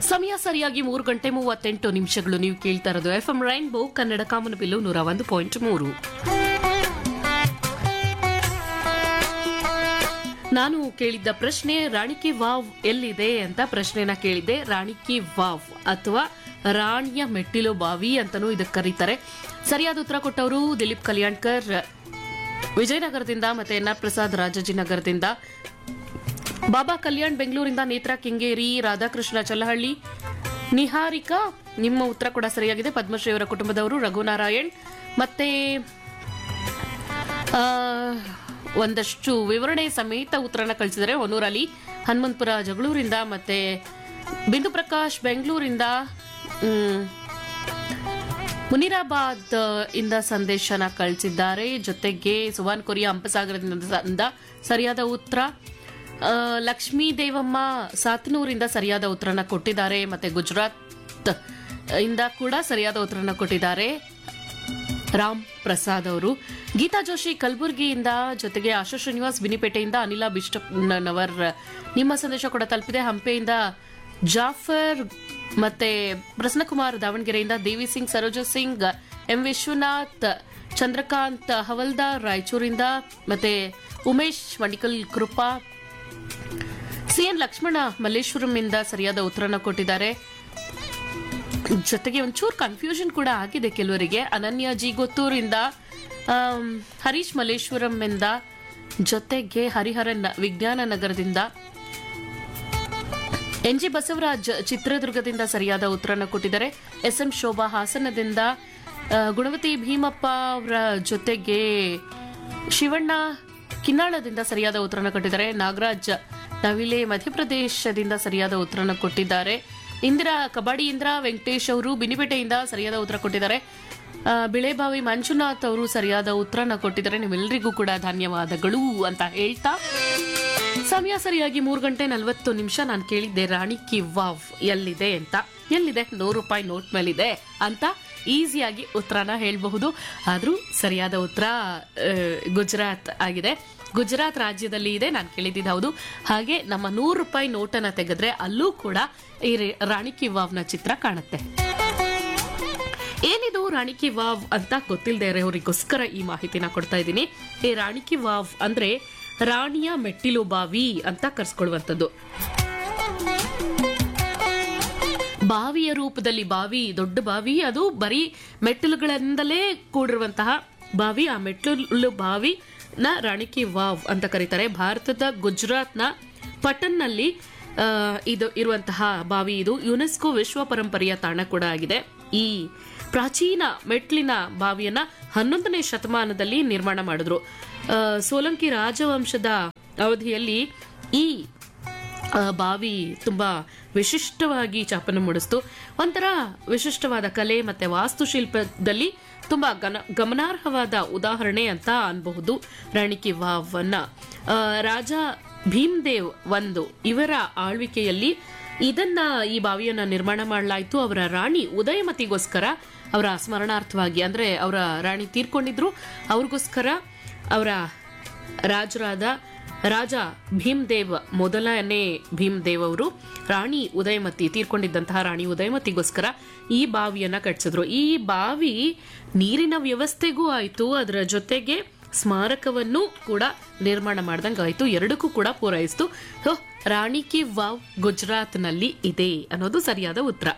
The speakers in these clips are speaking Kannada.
ಸಮಯ ಸರಿಯಾಗಿ 3:38 ನೀವು ಕೇಳ್ತಾ ಇರೋದು ಎಫ್ಎಂ ರೈನ್ಬೋ ಕನ್ನಡ ಕಾಮನಬಿಲ್ಲು 101.3. ನಾನು ಕೇಳಿದ್ದ ಪ್ರಶ್ನೆ ರಾಣಿ ಕಿ ವಾವ್ ಎಲ್ಲಿದೆ ಅಂತ ಪ್ರಶ್ನೆನ ಕೇಳಿದ್ದೆ. ರಾಣಿ ಕಿ ವಾವ್ ಅಥವಾ ರಾಣಿಯ ಮೆಟ್ಟಿಲು ಬಾವಿ ಅಂತಾನೂ ಇದಕ್ಕೆ ಕರೀತಾರೆ. ಸರಿಯಾದ ಉತ್ತರ ಕೊಟ್ಟವರು ದಿಲೀಪ್ ಕಲ್ಯಾಣ್ಕರ್ ವಿಜಯನಗರದಿಂದ, ಮತ್ತೆ ಎನ್ಆರ್ ಪ್ರಸಾದ್ ರಾಜಾಜಿನಗರದಿಂದ, ಬಾಬಾ ಕಲ್ಯಾಣ್ ಬೆಂಗಳೂರಿಂದ, ನೇತ್ರಾ ಕೆಂಗೇರಿ, ರಾಧಾಕೃಷ್ಣ ಚಲ್ಲಹಳ್ಳಿ, ನಿಹಾರಿಕಾ ನಿಮ್ಮ ಉತ್ತರ ಕೂಡ ಸರಿಯಾಗಿದೆ. ಪದ್ಮಶ್ರೀ ಅವರ ಕುಟುಂಬದವರು, ರಘುನಾರಾಯಣ್, ಮತ್ತೆ ಒಂದಷ್ಟು ವಿವರಣೆ ಸಮೇತ ಉತ್ತರನ ಕಳಿಸಿದರೆ ಹೊನ್ನೂರ್ ಅಲಿ ಹನುಮಂತಪುರ ಜಗಳೂರಿಂದ, ಮತ್ತೆ ಬಿಂದು ಪ್ರಕಾಶ್ ಬೆಂಗಳೂರಿಂದ, ಮುನಿರಾಬಾದ್ ಇಂದ ಸಂದೇಶನ ಕಳಿಸಿದ್ದಾರೆ. ಜೊತೆಗೆ ಸುವಾನ್ ಕೊರಿಯಾ ಹಂಪಸಾಗರದಿಂದ ಸರಿಯಾದ ಉತ್ತರ. ಲಕ್ಷ್ಮೀ ದೇವಮ್ಮ ಸಾತನೂರಿಂದ ಸರಿಯಾದ ಉತ್ತರನ ಕೊಟ್ಟಿದ್ದಾರೆ. ಮತ್ತೆ ಗುಜರಾತ್ ಇಂದ ಕೂಡ ಸರಿಯಾದ ಉತ್ತರನ ಕೊಟ್ಟಿದ್ದಾರೆ ರಾಮ್ ಪ್ರಸಾದ್ ಅವರು. ಗೀತಾ ಜೋಶಿ ಕಲಬುರಗಿಯಿಂದ, ಜೊತೆಗೆ ಆಶಾ ಶ್ರೀನಿವಾಸ್ ಬಿನಿಪೇಟೆಯಿಂದ, ಅನಿಲ ಬಿಷ್ಟನವರ್ ನಿಮ್ಮ ಸಂದೇಶ ಕೂಡ ತಲುಪಿದೆ. ಹಂಪೆಯಿಂದ ಜಾಫರ್, ಮತ್ತೆ ಪ್ರಸನ್ನಕುಮಾರ್ ದಾವಣಗೆರೆಯಿಂದ, ದೇವಿ ಸಿಂಗ್, ಸರೋಜ ಸಿಂಗ್, ಎಂ ವಿಶ್ವನಾಥ್, ಚಂದ್ರಕಾಂತ್ ಹವಲ್ದಾರ್ ರಾಯಚೂರಿಂದ, ಮತ್ತೆ ಉಮೇಶ್ ಮಂಡಿಕಲ್ ಕೃಪಾ, ಸಿಎನ್ ಲಕ್ಷ್ಮಣ ಮಲ್ಲೇಶ್ವರಂ ಇಂದ ಸರಿಯಾದ ಉತ್ತರನ ಕೊಟ್ಟಿದ್ದಾರೆ. ಜೊತೆಗೆ ಒಂಚೂರು ಕನ್ಫ್ಯೂಷನ್ ಕೂಡ ಆಗಿದೆ ಕೆಲವರಿಗೆ. ಅನನ್ಯ ಜಿ ಗೊತ್ತೂರಿಂದ, ಹರೀಶ್ ಮಲ್ಲೇಶ್ವರಂ ಇಂದ, ಜೊತೆಗೆ ಹರಿಹರನ್ ವಿಜ್ಞಾನ ನಗರದಿಂದ, ಎನ್ ಜಿ ಬಸವರಾಜ್ ಚಿತ್ರದುರ್ಗದಿಂದ ಸರಿಯಾದ ಉತ್ತರನ ಕೊಟ್ಟಿದ್ದಾರೆ. ಎಸ್ ಎಂ ಶೋಭಾ ಹಾಸನದಿಂದ, ಗುಣವತಿ ಭೀಮಪ್ಪ ಅವರ ಜೊತೆಗೆ ಶಿವಣ್ಣ ಕಿನ್ನಾಳದಿಂದ ಸರಿಯಾದ ಉತ್ತರನ ಕೊಟ್ಟಿದ್ದಾರೆ. ನಾಗರಾಜ್ ನವಿಲೆ ಮಧ್ಯಪ್ರದೇಶದಿಂದ ಸರಿಯಾದ ಉತ್ತರನ ಕೊಟ್ಟಿದ್ದಾರೆ. ಇಂದಿರಾ ಕಬಾಡಿ ಇಂದಿರಾ ವೆಂಕಟೇಶ್ ಅವರು ಬಿನಿಪೇಟೆಯಿಂದ ಸರಿಯಾದ ಉತ್ತರ ಕೊಟ್ಟಿದ್ದಾರೆ. ಬಿಳೆಬಾವಿ ಮಂಜುನಾಥ್ ಅವರು ಸರಿಯಾದ ಉತ್ತರನ ಕೊಟ್ಟಿದ್ದಾರೆ. ನಿಮ್ಮೆಲ್ಲರಿಗೂ ಕೂಡ ಧನ್ಯವಾದಗಳು ಅಂತ ಹೇಳ್ತಾ ಸಮಯ ಸರಿಯಾಗಿ 3:40 ನಾನು ಕೇಳಿದ್ದೆ ರಾಣಿ ಕಿ ವಾವ್ ಎಲ್ಲಿದೆ ಅಂತ. ಎಲ್ಲಿದೆ? ₹100 ನೋಟ್ ಮೇಲಿದೆ ಅಂತ ಈಸಿಯಾಗಿ ಉತ್ತರನ ಹೇಳಬಹುದು. ಆದ್ರೂ ಸರಿಯಾದ ಉತ್ತರ ಗುಜರಾತ್ ಆಗಿದೆ. ಗುಜರಾತ್ ರಾಜ್ಯದಲ್ಲಿ ಇದೆ. ನಾನು ಕೇಳಿದ್ದು ಹೌದು. ಹಾಗೆ ನಮ್ಮ ₹100 ನೋಟನ್ನ ತೆಗೆದ್ರೆ ಅಲ್ಲೂ ಕೂಡ ಈ ರಾಣಿ ಕಿ ವಾವ್ನ ಚಿತ್ರ ಕಾಣುತ್ತೆ. ಏನಿದು ರಾಣಿ ಕಿ ವಾವ್ ಅಂತ ಗೊತ್ತಿಲ್ಲದೆ ಇರೋರಿಗೋಸ್ಕರ ಈ ಮಾಹಿತಿನ ಕೊಡ್ತಾ ಇದ್ದೀನಿ. ಈ ರಾಣಿ ಕಿ ವಾವ್ ಅಂದ್ರೆ ರಾಣಿಯ ಮೆಟ್ಟಿಲು ಬಾವಿ ಅಂತ ಕರ್ಸ್ಕೊಳ್ಳುವಂಥದ್ದು. ಬಾವಿಯ ರೂಪದಲ್ಲಿ, ಬಾವಿ ದೊಡ್ಡ ಬಾವಿ, ಅದು ಬರೀ ಮೆಟ್ಟಿಲುಗಳಿಂದಲೇ ಕೂಡಿರುವಂತಹ ಬಾವಿ. ಆ ಮೆಟ್ಟಿಲು ಬಾವಿ ರಾಣಿ ಕಿ ವಾವ್ ಅಂತ ಕರೀತಾರೆ. ಭಾರತದ ಗುಜರಾತ್ನ ಪಟನ್ನಲ್ಲಿ ಇದು ಇರುವಂತಹ ಬಾವಿ. ಇದು ಯುನೆಸ್ಕೋ ವಿಶ್ವ ಪರಂಪರೆಯ ತಾಣ ಕೂಡ ಆಗಿದೆ. ಈ ಪ್ರಾಚೀನ ಮೆಟ್ಲಿನ ಬಾವಿಯನ್ನ 11ನೇ ಶತಮಾನದಲ್ಲಿ ನಿರ್ಮಾಣ ಮಾಡಿದ್ರು. ಸೋಲಂಕಿ ರಾಜವಂಶದ ಅವಧಿಯಲ್ಲಿ ಈ ಬಾವಿ ತುಂಬಾ ವಿಶಿಷ್ಟವಾಗಿ ಚಾಪನ್ನು ಮೂಡಿಸ್ತು. ಒಂಥರ ವಿಶಿಷ್ಟವಾದ ಕಲೆ ಮತ್ತೆ ವಾಸ್ತುಶಿಲ್ಪದಲ್ಲಿ ತುಂಬಾ ಗಮನಾರ್ಹವಾದ ಉದಾಹರಣೆ ಅಂತ ಅನ್ಬಹುದು ರಾಣಿ ಕಿ ವಾವ್ ಅನ್ನ. ರಾಜ ಭೀಮ್ದೇವ್ ಇವರ ಆಳ್ವಿಕೆಯಲ್ಲಿ ಈ ಬಾವಿಯನ್ನ ನಿರ್ಮಾಣ ಮಾಡಲಾಯಿತು. ಅವರ ರಾಣಿ ಉದಯಮತಿಗೋಸ್ಕರ, ಅವರ ಸ್ಮರಣಾರ್ಥವಾಗಿ, ಅಂದ್ರೆ ಅವರ ರಾಣಿ ತೀರ್ಕೊಂಡಿದ್ರು, ಅವ್ರಿಗೋಸ್ಕರ ಅವರ ರಾಜರಾದ ರಾಜ ಭೀಮ್ದೇವ್, ಮೊದಲನೇ ಭೀಮ್ದೇವ್ ಅವರು ರಾಣಿ ಉದಯಮತಿ, ತೀರ್ಕೊಂಡಿದ್ದಂತಹ ರಾಣಿ ಉದಯಮತಿಗೋಸ್ಕರ ಈ ಬಾವಿಯನ್ನ ಕಟ್ಟಿಸಿದ್ರು. ಈ ಬಾವಿ ನೀರಿನ ವ್ಯವಸ್ಥೆಗೂ ಆಯ್ತು, ಅದರ ಜೊತೆಗೆ ಸ್ಮಾರಕವನ್ನು ಕೂಡ ನಿರ್ಮಾಣ ಮಾಡ್ದಂಗಾಯ್ತು. ಎರಡಕ್ಕೂ ಕೂಡ ಪೂರೈಸಿತು. ರಾಣಿ ಕಿ ವಾವ್ ಗುಜರಾತ್ನಲ್ಲಿ ಇದೆ ಅನ್ನೋದು ಸರಿಯಾದ ಉತ್ತರ.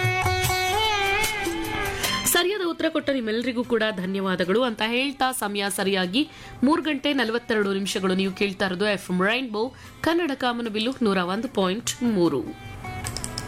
ಸರಿಯಾದ ಉತ್ತರ ಕೊಟ್ಟ ನಿಮ್ಮೆಲ್ಲರಿಗೂ ಕೂಡ ಧನ್ಯವಾದಗಳು ಅಂತ ಹೇಳ್ತಾ ಸಮಯ ಸರಿಯಾಗಿ 3:42 ನೀವು ಕೇಳ್ತಾ ಇರೋದು ಎಫ್ಎಂ ರೈನ್ಬೋ ಕನ್ನಡ ಕಾಮನಬಿಲ್ಲು 101.3.